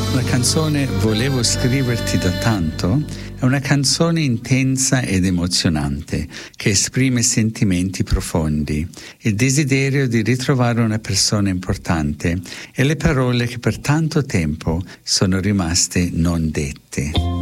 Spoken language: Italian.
La canzone Volevo scriverti da tanto è una canzone intensa ed emozionante che esprime sentimenti profondi, il desiderio di ritrovare una persona importante e le parole che per tanto tempo sono rimaste non dette.